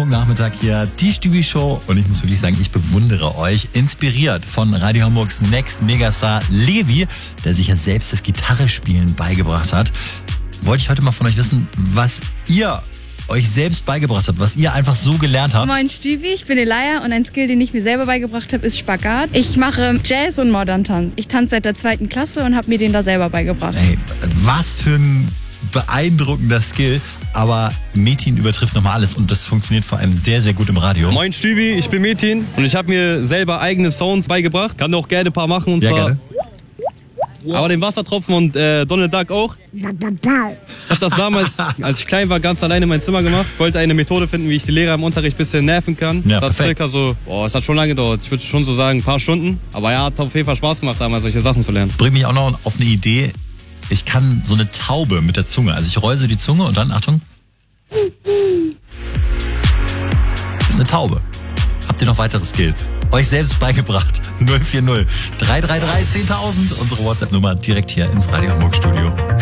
Montagnachmittag hier die Stübi-Show und ich muss wirklich sagen, ich bewundere euch. Inspiriert von Radio Hamburgs Next Megastar Levi, der sich ja selbst das Gitarrespielen beigebracht hat. Wollte ich heute mal von euch wissen, was ihr euch selbst beigebracht habt, was ihr einfach so gelernt habt. Moin Stübi, ich bin Elia und ein Skill, den ich mir selber beigebracht habe, ist Spagat. Ich mache Jazz und Modern Tanz. Ich tanze seit der 2. Klasse und habe mir den da selber beigebracht. Ey, was für ein beeindruckender Skill. Aber Metin übertrifft nochmal alles und das funktioniert vor allem sehr, sehr gut im Radio. Moin Stübi, ich bin Metin und ich habe mir selber eigene Sounds beigebracht. Kann auch gerne ein paar machen und Ja, zwar... gerne. Aber den Wassertropfen und Donald Duck auch. Ich habe das damals, als ich klein war, ganz alleine in mein Zimmer gemacht. Ich wollte eine Methode finden, wie ich die Lehrer im Unterricht ein bisschen nerven kann. Ja, das hat perfekt. circa so, es hat schon lange gedauert. Ich würde schon so sagen, ein paar Stunden. Aber ja, hat auf jeden Fall Spaß gemacht, damals solche Sachen zu lernen. Bringt mich auch noch auf eine Idee. Ich kann so eine Taube mit der Zunge. Also ich roll so die Zunge und dann, Achtung. Ist eine Taube. Habt ihr noch weitere Skills? Euch selbst beigebracht. 040 333 10.000. Unsere WhatsApp-Nummer direkt hier ins Radio Hamburg Studio.